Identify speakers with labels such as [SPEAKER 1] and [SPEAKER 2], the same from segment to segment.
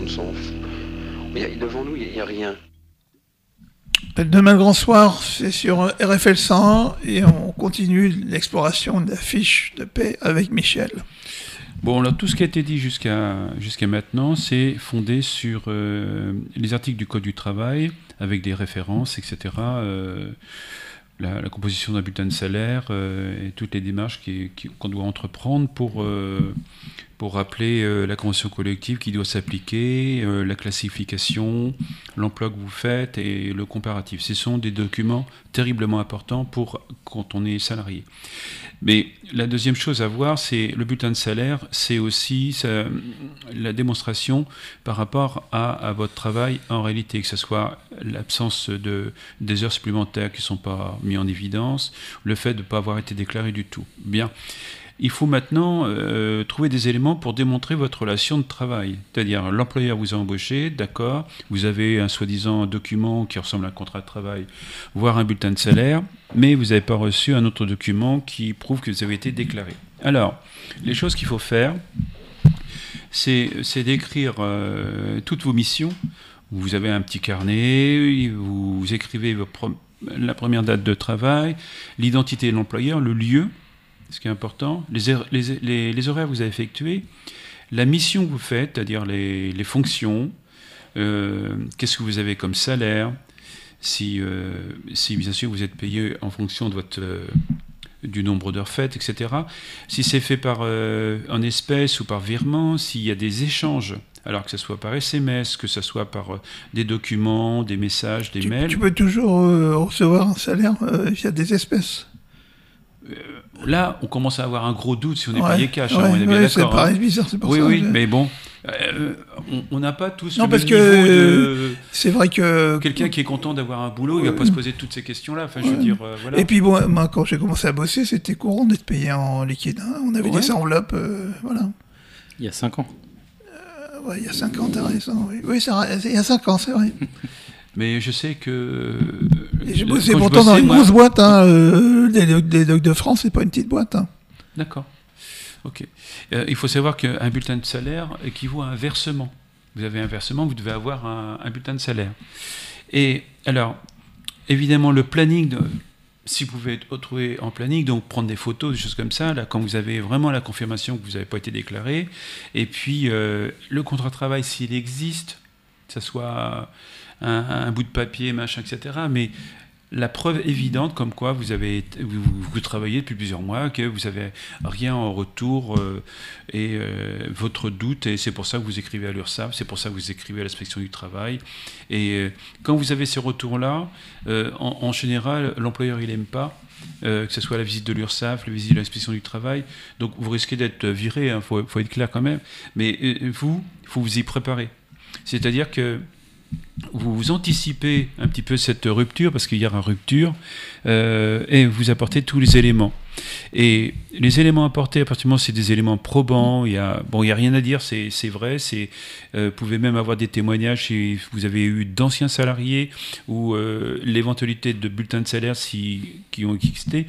[SPEAKER 1] on s'en fout. Devant nous, il n'y a rien.
[SPEAKER 2] Demain grand soir, c'est sur RFL 101 et on continue l'exploration de la fiche de paix avec Michel.
[SPEAKER 3] Bon, alors tout ce qui a été dit jusqu'à maintenant, c'est fondé sur les articles du Code du travail, avec des références, etc. La composition d'un bulletin de salaire et toutes les démarches qu'on doit entreprendre pour rappeler la convention collective qui doit s'appliquer, la classification, l'emploi que vous faites et le comparatif. Ce sont des documents terriblement importants pour quand on est salarié. Mais la deuxième chose à voir, c'est le bulletin de salaire, c'est aussi la démonstration par rapport à votre travail en réalité, que ce soit l'absence des heures supplémentaires qui ne sont pas mises en évidence, le fait de ne pas avoir été déclaré du tout. Bien. Il faut maintenant trouver des éléments pour démontrer votre relation de travail. C'est-à-dire, l'employeur vous a embauché, d'accord, vous avez un soi-disant document qui ressemble à un contrat de travail, voire un bulletin de salaire, mais vous n'avez pas reçu un autre document qui prouve que vous avez été déclaré. Alors, les choses qu'il faut faire, c'est d'écrire toutes vos missions. Vous avez un petit carnet, vous écrivez la première date de travail, l'identité de l'employeur, le lieu, ce qui est important, les horaires que vous avez effectués, la mission que vous faites, c'est-à-dire les fonctions, qu'est-ce que vous avez comme salaire, si bien sûr vous êtes payé en fonction de du nombre d'heures faites, etc. Si c'est fait en espèces ou par virement, s'il y a des échanges, alors que ce soit par SMS, que ce soit par des documents, des messages, des mails.
[SPEAKER 2] Tu peux toujours recevoir un salaire via des espèces.
[SPEAKER 3] Là, on commence à avoir un gros doute si on est payé cash. On est bien d'accord.
[SPEAKER 2] C'est pareil, bizarre, c'est pour ça.
[SPEAKER 3] Oui, mais bon, on n'a pas tous
[SPEAKER 2] non,
[SPEAKER 3] le
[SPEAKER 2] parce
[SPEAKER 3] même niveau de...
[SPEAKER 2] C'est vrai que...
[SPEAKER 3] Quelqu'un qui est content d'avoir un boulot, il ne va pas se poser toutes ces questions-là. Enfin, je veux dire, voilà.
[SPEAKER 2] Et puis, bon, moi, quand j'ai commencé à bosser, c'était courant d'être payé en liquide. Hein. On avait des enveloppes, voilà.
[SPEAKER 4] Il y a 5 ans.
[SPEAKER 2] Il y a 5 ans, t'as raison. Oui, il y a 5 ans, c'est vrai.
[SPEAKER 3] Mais je sais que...
[SPEAKER 2] Et j'ai bossé pourtant dans une grosse boîte. Les Docs de France, c'est pas une petite boîte. Hein.
[SPEAKER 3] D'accord. Ok. Il faut savoir qu'un bulletin de salaire équivaut à un versement. Vous avez un versement, vous devez avoir un bulletin de salaire. Et alors, évidemment, le planning, si vous pouvez être retrouvé en planning, donc prendre des photos, des choses comme ça, là, quand vous avez vraiment la confirmation que vous n'avez pas été déclaré, et puis le contrat de travail, s'il existe, que ce soit un bout de papier, machin, etc., mais la preuve évidente comme quoi vous travaillez depuis plusieurs mois, que vous n'avez rien en retour et votre doute, et c'est pour ça que vous écrivez à l'URSSAF, c'est pour ça que vous écrivez à l'inspection du travail. Et quand vous avez ces retours-là, en général, l'employeur il n'aime pas, que ce soit la visite de l'URSSAF, la visite de l'inspection du travail, donc vous risquez d'être viré, faut être clair quand même, mais il faut vous y préparer. C'est-à-dire que vous anticipez un petit peu cette rupture, parce qu'il y aura rupture, et vous apportez tous les éléments. Et les éléments apportés, à partir du moment où c'est des éléments probants, il y a rien à dire, c'est vrai, vous pouvez même avoir des témoignages si vous avez eu d'anciens salariés ou l'éventualité de bulletins de salaire qui ont existé,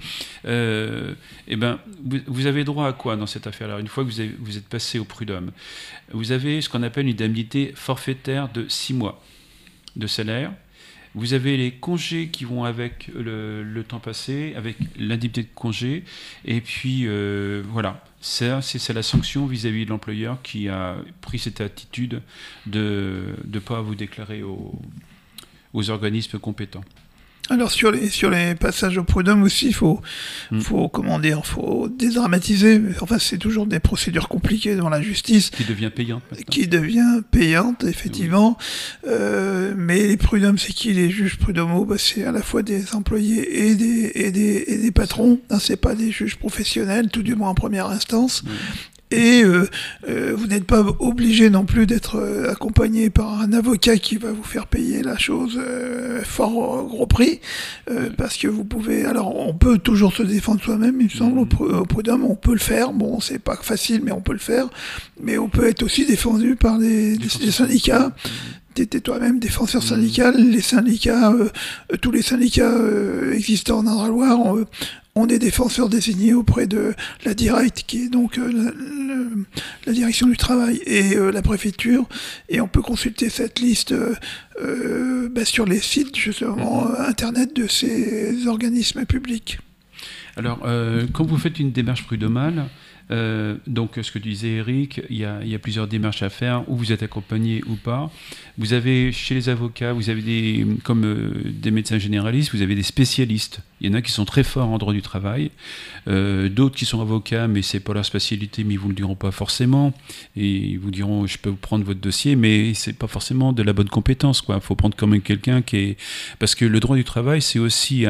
[SPEAKER 3] vous avez droit à quoi dans cette affaire-là? Une fois que vous êtes passé au prud'homme, vous avez ce qu'on appelle une indemnité forfaitaire de 6 mois de salaire. Vous avez les congés qui vont avec le temps passé, avec l'indemnité de congé, et puis voilà, c'est la sanction vis-à-vis de l'employeur qui a pris cette attitude de ne pas vous déclarer aux organismes compétents.
[SPEAKER 2] Alors sur les passages au prud'homme aussi, il faut dédramatiser. Enfin, c'est toujours des procédures compliquées dans la justice.
[SPEAKER 3] Qui devient payante. Maintenant.
[SPEAKER 2] Qui devient payante, effectivement. Oui. Mais les prud'hommes, c'est qui les juges prud'homaux? C'est à la fois des employés et des patrons. C'est pas des juges professionnels, tout du moins en première instance. Oui. Et vous n'êtes pas obligé non plus d'être accompagné par un avocat qui va vous faire payer la chose fort gros prix, parce que vous pouvez... Alors, on peut toujours se défendre soi-même, il me semble, au prud'homme, on peut le faire. Bon, c'est pas facile, mais on peut le faire. Mais on peut être aussi défendu par des syndicats. T'étais toi-même défenseur syndical. Les syndicats, tous les syndicats existants en Indre-et-Loire ont des défenseurs désignés auprès de la DIRECT, qui est donc la direction du travail, et la préfecture, et on peut consulter cette liste sur les sites justement internet de ces organismes publics.
[SPEAKER 3] Alors, quand vous faites une démarche prud'homale, donc ce que disait Eric, il y a plusieurs démarches à faire, où vous êtes accompagné ou pas. Vous avez chez les avocats, vous avez comme des médecins généralistes, vous avez des spécialistes. Il y en a qui sont très forts en droit du travail, d'autres qui sont avocats, mais c'est pas leur spécialité, mais ils vous le diront pas forcément. Et ils vous diront, je peux vous prendre votre dossier, mais c'est pas forcément de la bonne compétence, quoi. Faut prendre quand même quelqu'un qui est, parce que le droit du travail, c'est aussi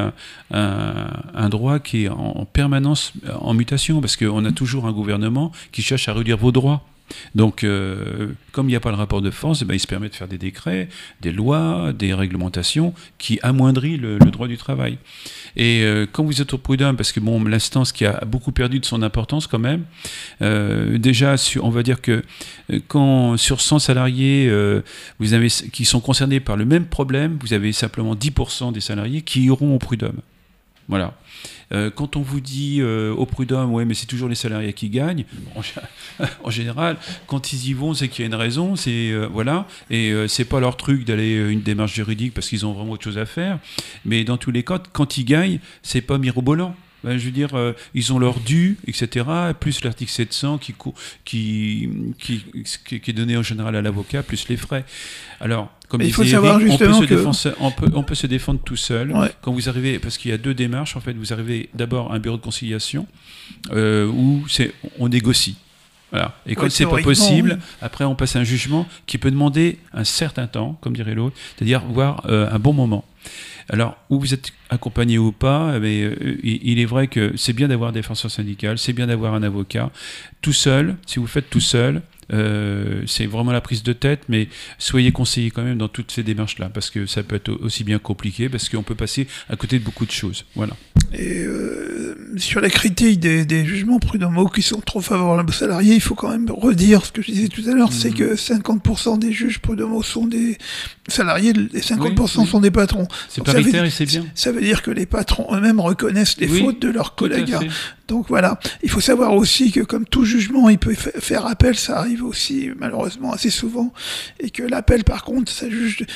[SPEAKER 3] un droit qui est en permanence en mutation, parce qu'on a toujours un gouvernement qui cherche à réduire vos droits. Donc, comme il n'y a pas le rapport de force, il se permet de faire des décrets, des lois, des réglementations qui amoindrissent le droit du travail. Et quand vous êtes au prud'homme, parce que l'instance qui a beaucoup perdu de son importance quand même, déjà, on va dire que quand sur 100 salariés vous avez, qui sont concernés par le même problème, vous avez simplement 10% des salariés qui iront au prud'homme. Voilà. Quand on vous dit au prud'homme, ouais, mais c'est toujours les salariés qui gagnent, en général, quand ils y vont, c'est qu'il y a une raison, voilà, et c'est pas leur truc d'aller une démarche juridique parce qu'ils ont vraiment autre chose à faire. Mais dans tous les cas, quand ils gagnent, c'est pas mirobolant. Je veux dire, ils ont leur dû, etc., plus l'article 700 qui est donné en général à l'avocat, plus les frais. Alors, comme disait Eric, on peut se défendre tout seul. Ouais. Quand vous arrivez, parce qu'il y a deux démarches, en fait, vous arrivez d'abord à un bureau de conciliation où on négocie. Voilà. Et quand c'est pas possible, après on passe à un jugement qui peut demander un certain temps, comme dirait l'autre, c'est-à-dire voire un bon moment. Alors, où vous êtes accompagné ou pas, il est vrai que c'est bien d'avoir un défenseur syndical, c'est bien d'avoir un avocat. Tout seul, si vous faites tout seul, c'est vraiment la prise de tête, mais soyez conseillés quand même dans toutes ces démarches-là, parce que ça peut être aussi bien compliqué, parce qu'on peut passer à côté de beaucoup de choses. Voilà.
[SPEAKER 2] Et sur la critique des jugements prud'homaux qui sont trop favorables aux salariés, il faut quand même redire ce que je disais tout à l'heure, c'est que 50% des juges prud'homaux sont des salariés et 50% sont des patrons.
[SPEAKER 3] C'est paritaire et c'est bien.
[SPEAKER 2] Ça veut dire que les patrons eux-mêmes reconnaissent les fautes de leurs collègues. Donc voilà, il faut savoir aussi que comme tout jugement, il peut faire appel, ça arrive aussi malheureusement assez souvent, et que l'appel par contre, c'est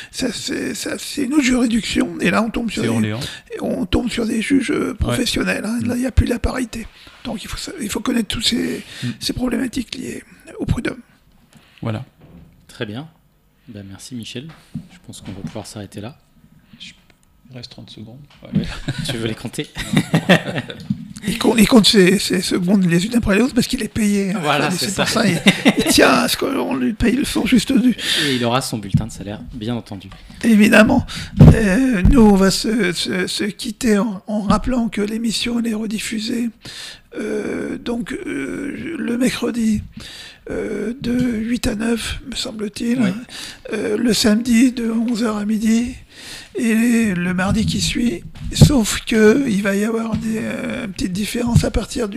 [SPEAKER 2] une autre juridiction, et là on tombe sur des juges professionnels, hein, là il n'y a plus la parité. Donc il faut connaître toutes ces problématiques liées au prud'homme.
[SPEAKER 3] Voilà.
[SPEAKER 4] Très bien. Merci Michel, je pense qu'on va pouvoir s'arrêter là.
[SPEAKER 3] Il reste 30 secondes.
[SPEAKER 4] Ouais. Tu veux les compter?
[SPEAKER 2] Il compte ces secondes les unes après les autres parce qu'il est payé.
[SPEAKER 4] Voilà, c'est ça.
[SPEAKER 2] Pour ça il tient à ce qu'on lui paye son juste dû.
[SPEAKER 4] Et il aura son bulletin de salaire, bien entendu.
[SPEAKER 2] Évidemment. Nous, on va se quitter en rappelant que l'émission est rediffusée le mercredi de 8 à 9, me semble-t-il, le samedi de 11h à midi, et le mardi qui suit, sauf qu'il va y avoir une petite différence à partir du